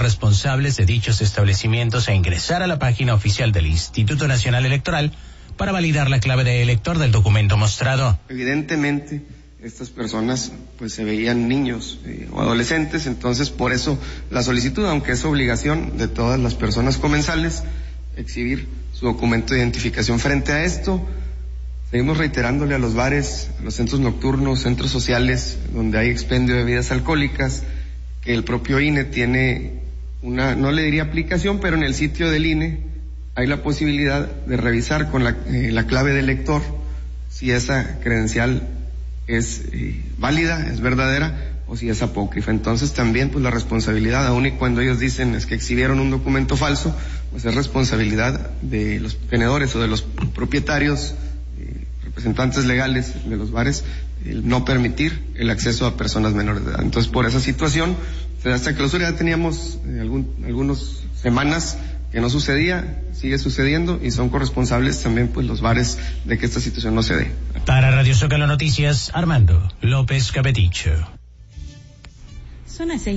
responsables de dichos establecimientos a ingresar a la página oficial del Instituto Nacional Electoral para validar la clave de elector del documento mostrado. Evidentemente, estas personas pues se veían niños o adolescentes, entonces por eso la solicitud, aunque es obligación de todas las personas comensales exhibir su documento de identificación. Frente a esto, seguimos reiterándole a los bares, a los centros nocturnos, centros sociales donde hay expendio de bebidas alcohólicas, que el propio INE tiene una, no le diría aplicación, pero en el sitio del INE hay la posibilidad de revisar con la clave del elector si esa credencial es válida, es verdadera, o si es apócrifa. Entonces también pues la responsabilidad, aun y cuando ellos dicen es que exhibieron un documento falso, pues es responsabilidad de los tenedores o de los propietarios, representantes legales de los bares, el no permitir el acceso a personas menores de edad. Entonces por esa situación, hasta clausura ya teníamos algunas semanas que no sucedía, sigue sucediendo y son corresponsables también pues los bares de que esta situación no se dé. Para Radio Zócalo Noticias, Armando López Capeticho. Son las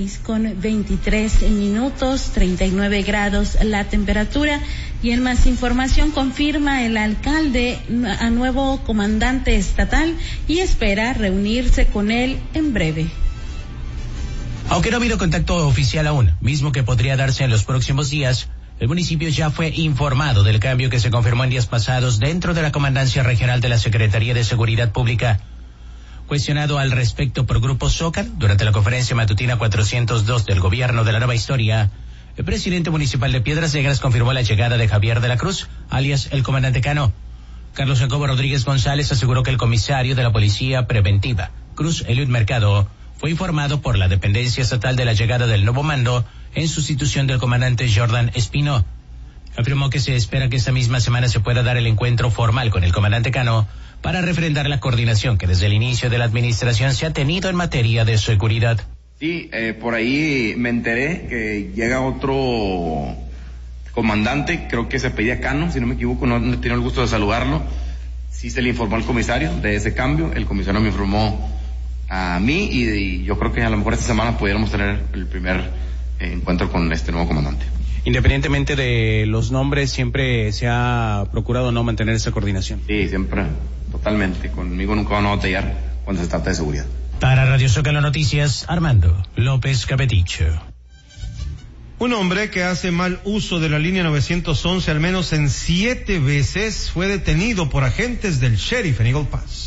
6:23, 39 grados la temperatura. Y en más información, confirma el alcalde a nuevo comandante estatal y espera reunirse con él en breve. Aunque no ha habido contacto oficial aún, mismo que podría darse en los próximos días, el municipio ya fue informado del cambio que se confirmó en días pasados dentro de la Comandancia Regional de la Secretaría de Seguridad Pública. Cuestionado al respecto por Grupo Zócalo durante la conferencia matutina 402 del Gobierno de la Nueva Historia, el presidente municipal de Piedras Negras confirmó la llegada de Javier de la Cruz, alias el comandante Cano. Carlos Jacobo Rodríguez González aseguró que el comisario de la Policía Preventiva, Cruz Eliud Mercado, fue informado por la dependencia estatal de la llegada del nuevo mando en sustitución del comandante Jordan Espino. Afirmó que se espera que esta misma semana se pueda dar el encuentro formal con el comandante Cano para refrendar la coordinación que desde el inicio de la administración se ha tenido en materia de seguridad. Sí, por ahí me enteré que llega otro comandante, creo que se pedía Cano, si no me equivoco, no he tenido el gusto de saludarlo. Sí se le informó al comisario de ese cambio, el comisario me informó a mí y yo creo que a lo mejor esta semana pudiéramos tener el primer encuentro con este nuevo comandante. Independientemente de los nombres, siempre se ha procurado no mantener esa coordinación. Sí, siempre, totalmente. Conmigo nunca van a batallar cuando se trata de seguridad. Para Radio Zócalo Noticias, Armando López Capeticho. Un hombre que hace mal uso de la línea 911 al menos en 7 veces fue detenido por agentes del sheriff en Eagle Pass.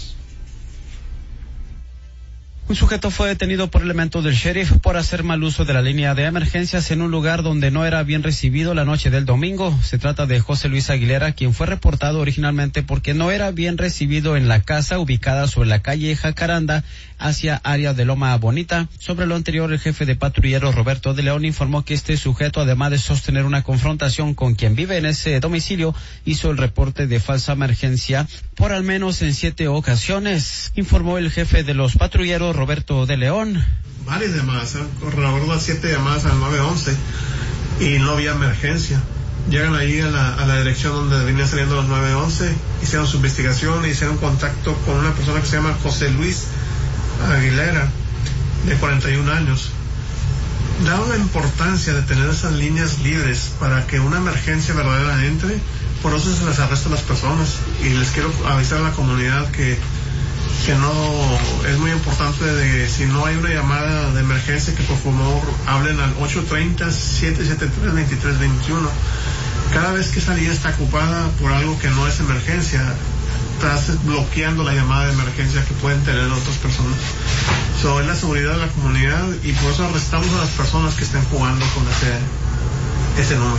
Un sujeto fue detenido por elementos del sheriff por hacer mal uso de la línea de emergencias en un lugar donde no era bien recibido la noche del domingo. Se trata de José Luis Aguilera, quien fue reportado originalmente porque no era bien recibido en la casa ubicada sobre la calle Jacaranda hacia área de Loma Bonita. Sobre lo anterior, el jefe de patrulleros Roberto de León informó que este sujeto, además de sostener una confrontación con quien vive en ese domicilio, hizo el reporte de falsa emergencia por al menos en 7 ocasiones, informó el jefe de los patrulleros Roberto de León. Varias llamadas, recuerdo 7 llamadas al 911 y no había emergencia. Llegan ahí a la dirección donde venían saliendo los 911, hicieron su investigación, hicieron contacto con una persona que se llama José Luis Aguilera, de 41 años. Dado la importancia de tener esas líneas libres para que una emergencia verdadera entre, por eso se les arresta a las personas. Y les quiero avisar a la comunidad que no es muy importante de si no hay una llamada de emergencia que por favor hablen al 830-773-2321. Cada vez que esa línea está ocupada por algo que no es emergencia, estás bloqueando la llamada de emergencia que pueden tener otras personas. Es la seguridad de la comunidad y por eso arrestamos a las personas que estén jugando con ese número.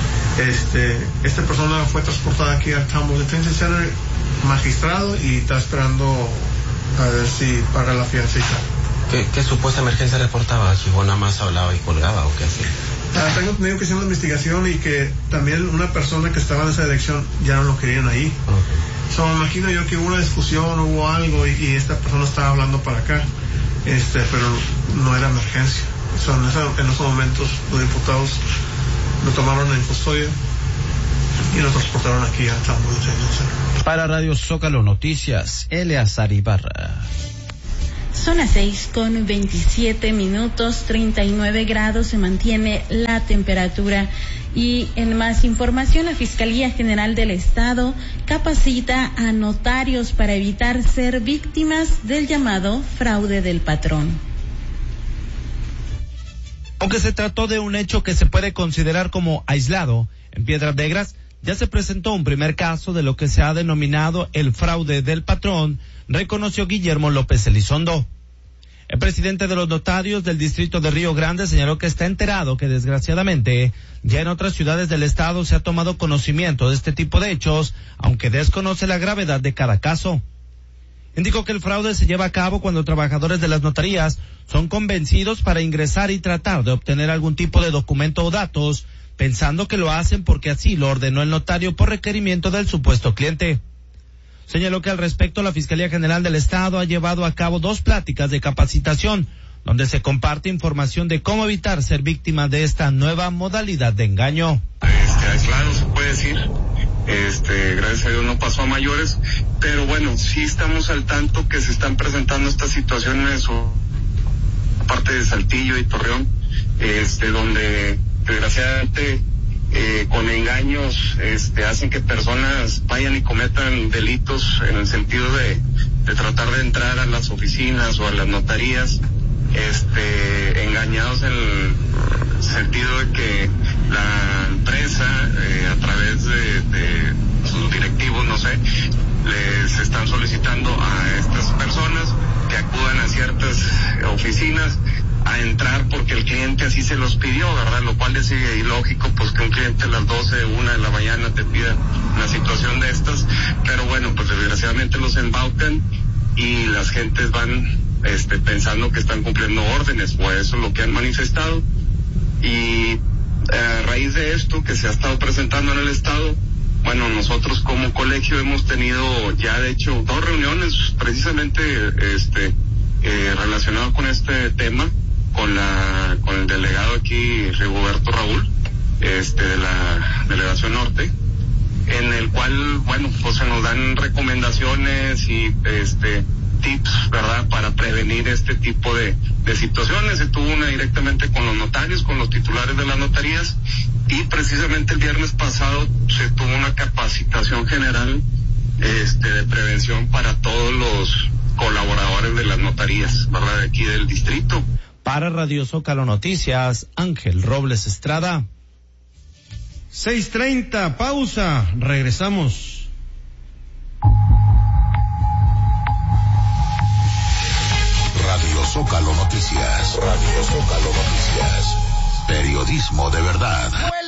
Esta persona fue transportada aquí al Campbell Detention Center, magistrado, y está esperando a ver si paga la fianza y tal. ¿Qué supuesta emergencia reportaba? ¿O nada más hablaba y colgaba o qué hacía? Tengo entendido que hicieron una investigación y que también una persona que estaba en esa dirección ya no lo querían ahí. Me imagino yo que hubo una discusión, hubo algo y esta persona estaba hablando para acá, pero no era emergencia. En esos momentos los diputados lo tomaron en custodia y lo transportaron aquí a Campbell Detention Center. Para Radio Zócalo Noticias, Eleazar Ibarra. Son las 6:27, 39 grados se mantiene la temperatura. Y en más información, la Fiscalía General del Estado capacita a notarios para evitar ser víctimas del llamado fraude del patrón. Aunque se trató de un hecho que se puede considerar como aislado, en Piedras Negras ya se presentó un primer caso de lo que se ha denominado el fraude del patrón, reconoció Guillermo López Elizondo. El presidente de los notarios del distrito de Río Grande señaló que está enterado que desgraciadamente ya en otras ciudades del estado se ha tomado conocimiento de este tipo de hechos, aunque desconoce la gravedad de cada caso. Indicó que el fraude se lleva a cabo cuando trabajadores de las notarías son convencidos para ingresar y tratar de obtener algún tipo de documento o datos, pensando que lo hacen porque así lo ordenó el notario por requerimiento del supuesto cliente. Señaló que al respecto la Fiscalía General del Estado ha llevado a cabo 2 pláticas de capacitación, donde se comparte información de cómo evitar ser víctima de esta nueva modalidad de engaño. Aislado se puede decir, gracias a Dios no pasó a mayores, pero bueno, sí estamos al tanto que se están presentando estas situaciones o parte de Saltillo y Torreón, donde desgraciadamente con engaños hacen que personas vayan y cometan delitos en el sentido de tratar de entrar a las oficinas o a las notarías engañados en el sentido de que la empresa a través de sus directivos, no sé, les están solicitando a estas personas que acudan a ciertas oficinas a entrar porque el cliente así se los pidió, ¿verdad? Lo cual es ilógico, pues que un cliente a las 12, 1 de la mañana te pida una situación de estas, pero bueno, pues desgraciadamente los embaucan y las gentes van pensando que están cumpliendo órdenes, o eso es lo que han manifestado, y a raíz de esto que se ha estado presentando en el estado, bueno, nosotros como colegio hemos tenido ya de hecho 2 reuniones precisamente relacionado con este tema, con el delegado aquí, Rigoberto Raúl, de la Delegación Norte, en el cual, bueno, pues se nos dan recomendaciones y tips, ¿verdad?, para prevenir este tipo de situaciones. Se tuvo una directamente con los notarios, con los titulares de las notarías, y precisamente el viernes pasado se tuvo una capacitación general de prevención para todos los colaboradores de las notarías, ¿verdad?, de aquí del distrito. Para Radio Zócalo Noticias, Ángel Robles Estrada. 6:30, pausa, regresamos. Radio Zócalo Noticias. Radio Zócalo Noticias. Periodismo de verdad.